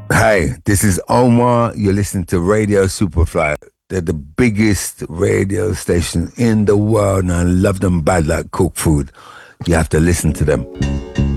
Hi, this is Omar. You're listening to Radio Superfly. They're the biggest radio station in the world, and I love them bad like cook food. You have to listen to them.